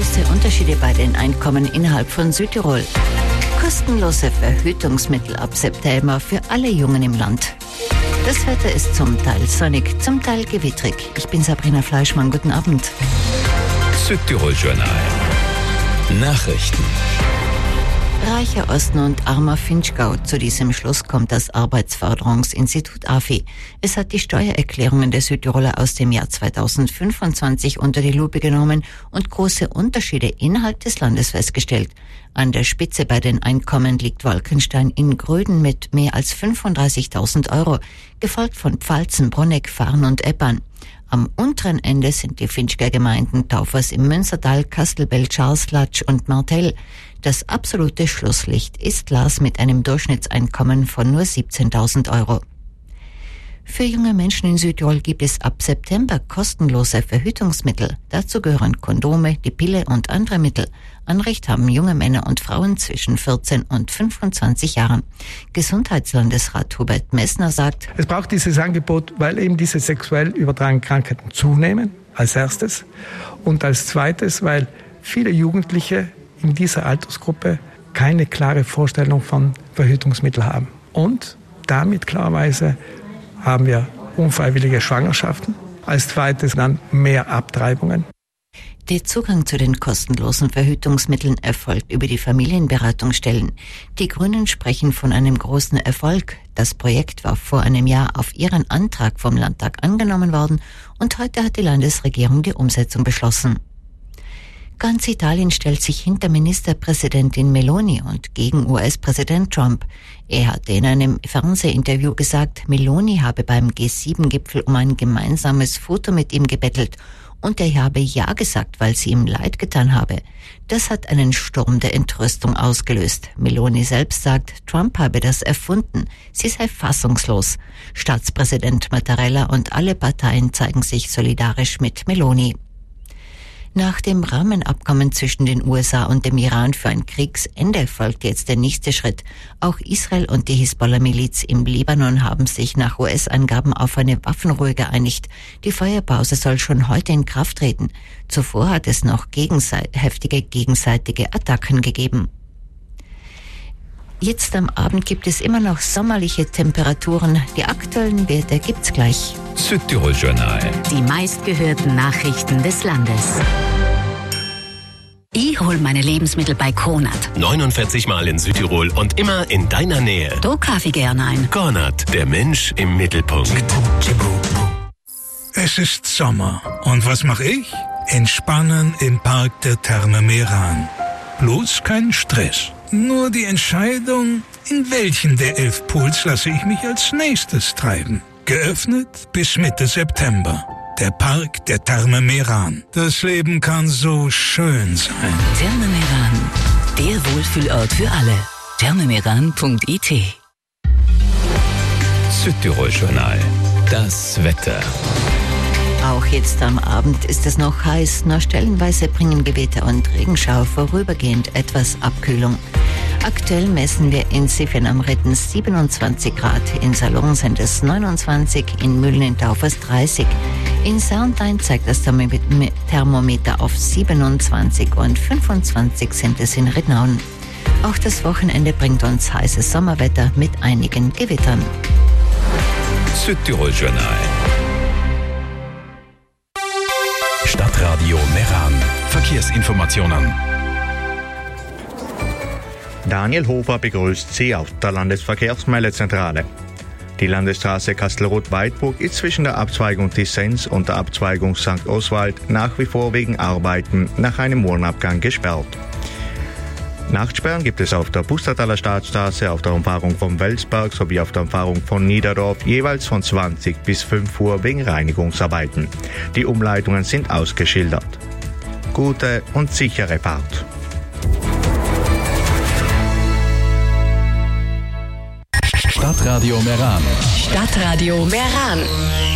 große Unterschiede bei den Einkommen innerhalb von Südtirol. Kostenlose Verhütungsmittel ab September für alle Jungen im Land. Das Wetter ist zum Teil sonnig, zum Teil gewittrig. Ich bin Sabrina Fleischmann, guten Abend. Südtirol Journal. Nachrichten. Reicher Osten und armer Vinschgau. Zu diesem Schluss kommt das Arbeitsförderungsinstitut AFI. Es hat die Steuererklärungen der Südtiroler aus dem Jahr 2025 unter die Lupe genommen und große Unterschiede innerhalb des Landes festgestellt. An der Spitze bei den Einkommen liegt Wolkenstein in Gröden mit mehr als 35.000 Euro, gefolgt von Pfalzen, Bruneck, Farn und Eppern. Am unteren Ende sind die Vinschger Gemeinden Taufers im Münstertal, Kastelbell, Charleslatsch und Martell. Das absolute Schlusslicht ist Lars mit einem Durchschnittseinkommen von nur 17.000 Euro. Für junge Menschen in Südtirol gibt es ab September kostenlose Verhütungsmittel. Dazu gehören Kondome, die Pille und andere Mittel. Anrecht haben junge Männer und Frauen zwischen 14 und 25 Jahren. Gesundheitslandesrat Hubert Messner sagt: Es braucht dieses Angebot, weil eben diese sexuell übertragenen Krankheiten zunehmen, als erstes. Und als zweites, weil viele Jugendliche in dieser Altersgruppe keine klare Vorstellung von Verhütungsmitteln haben. Und damit klarerweise haben wir unfreiwillige Schwangerschaften. Als zweites dann mehr Abtreibungen. Der Zugang zu den kostenlosen Verhütungsmitteln erfolgt über die Familienberatungsstellen. Die Grünen sprechen von einem großen Erfolg. Das Projekt war vor einem Jahr auf ihren Antrag vom Landtag angenommen worden und heute hat die Landesregierung die Umsetzung beschlossen. Ganz Italien stellt sich hinter Ministerpräsidentin Meloni und gegen US-Präsident Trump. Er hatte in einem Fernsehinterview gesagt, Meloni habe beim G7-Gipfel um ein gemeinsames Foto mit ihm gebettelt und er habe Ja gesagt, weil sie ihm leid getan habe. Das hat einen Sturm der Entrüstung ausgelöst. Meloni selbst sagt, Trump habe das erfunden. Sie sei fassungslos. Staatspräsident Mattarella und alle Parteien zeigen sich solidarisch mit Meloni. Nach dem Rahmenabkommen zwischen den USA und dem Iran für ein Kriegsende folgt jetzt der nächste Schritt. Auch Israel und die Hisbollah-Miliz im Libanon haben sich nach US-Angaben auf eine Waffenruhe geeinigt. Die Feuerpause soll schon heute in Kraft treten. Zuvor hat es noch heftige gegenseitige Attacken gegeben. Jetzt am Abend gibt es immer noch sommerliche Temperaturen. Die aktuellen Werte gibt's gleich. Südtirol Journal. Die meistgehörten Nachrichten des Landes. Ich hol meine Lebensmittel bei Konrad. 49 Mal in Südtirol und immer in deiner Nähe. Da kaufe ich gerne ein. Konrad, der Mensch im Mittelpunkt. Es ist Sommer. Und was mache ich? Entspannen im Park der Therme Meran. Bloß kein Stress. Nur die Entscheidung, in welchen der 11 Pools lasse ich mich als nächstes treiben. Geöffnet bis Mitte September. Der Park der Therme Meran. Das Leben kann so schön sein. Therme Meran, der Wohlfühlort für alle. thermemeran.it. Südtirol Journal. Das Wetter. Auch jetzt am Abend ist es noch heiß, nur stellenweise bringen Gewitter und Regenschauer vorübergehend etwas Abkühlung. Aktuell messen wir in Siffern am Ritten 27 Grad, in Salon sind es 29, in Mühlen in Taufers 30. In Sarntein zeigt das Thermometer auf 27 und 25 sind es in Rittnauen. Auch das Wochenende bringt uns heißes Sommerwetter mit einigen Gewittern. Südtirol Journal. Stadtradio Meran. Verkehrsinformationen. Daniel Hofer begrüßt Sie auf der Landesverkehrsmeldezentrale. Die Landesstraße Kastelruth-Weidburg ist zwischen der Abzweigung Tissens und der Abzweigung St. Oswald nach wie vor wegen Arbeiten nach einem Wohnabgang gesperrt. Nachtsperren gibt es auf der Pustertaler Staatsstraße, auf der Umfahrung vom Welsberg sowie auf der Umfahrung von Niederdorf jeweils von 20 bis 5 Uhr wegen Reinigungsarbeiten. Die Umleitungen sind ausgeschildert. Gute und sichere Fahrt. Stadtradio Meran. Stadtradio Meran.